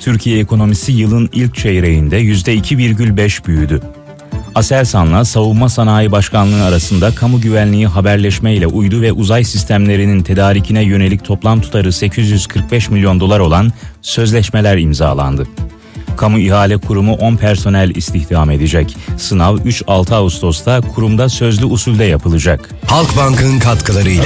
Türkiye ekonomisi yılın ilk çeyreğinde %2,5 büyüdü. Aselsan'la Savunma Sanayi Başkanlığı arasında kamu güvenliği, haberleşme ile uydu ve uzay sistemlerinin tedarikine yönelik toplam tutarı 845 milyon dolar olan sözleşmeler imzalandı. Kamu İhale Kurumu 10 personel istihdam edecek. Sınav 3-6 Ağustos'ta kurumda sözlü usulde yapılacak. Halkbank'ın katkılarıyla